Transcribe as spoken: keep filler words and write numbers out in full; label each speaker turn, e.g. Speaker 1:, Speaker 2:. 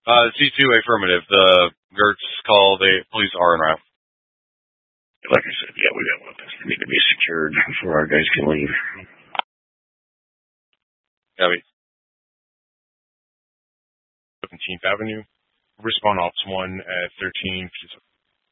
Speaker 1: Uh, C two affirmative. The Gertz call. The police are en route.
Speaker 2: Like I said, yeah, we got weapons. They need to be secured before our guys can leave.
Speaker 1: Copy.
Speaker 3: seventeenth Avenue. Respawn Ops one at thirteen